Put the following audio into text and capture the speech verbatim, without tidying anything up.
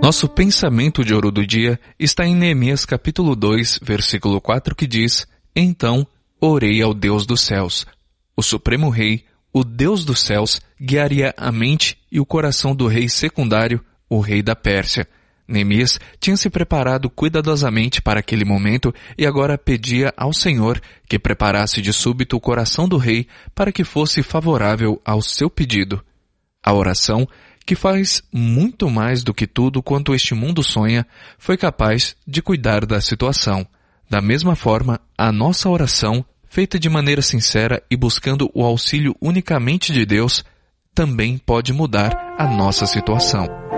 Nosso pensamento de ouro do dia está em Neemias capítulo dois, versículo quatro, que diz: Então orei ao Deus dos céus. O Supremo Rei, o Deus dos céus, guiaria a mente e o coração do rei secundário, o rei da Pérsia. Neemias tinha se preparado cuidadosamente para aquele momento e agora pedia ao Senhor que preparasse de súbito o coração do rei para que fosse favorável ao seu pedido. A oração, que faz muito mais do que tudo quanto este mundo sonha, foi capaz de cuidar da situação. Da mesma forma, a nossa oração, feita de maneira sincera e buscando o auxílio unicamente de Deus, também pode mudar a nossa situação.